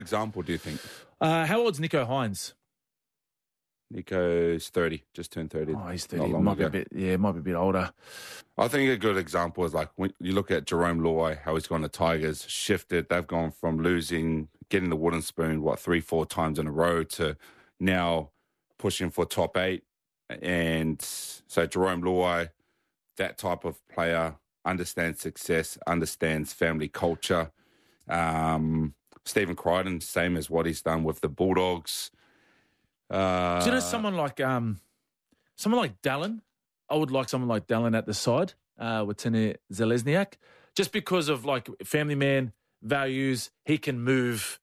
example do you think? How old's Nico Hines? Nico's 30, just turned 30. Oh, he's 30. Might be a bit older. I think a good example is like when you look at Jerome Luai, how he's gone to Tigers, shifted. They've gone from losing, getting the wooden spoon, 3-4 times in a row to now pushing for top 8. And so Jerome Luai, that type of player, understands success, understands family culture. Stephen Crichton, same as what he's done with the Bulldogs. Do you know someone like Dallin? I would like someone like Dallin at the side with Tine Zelezniak, just because of like family man values. He can move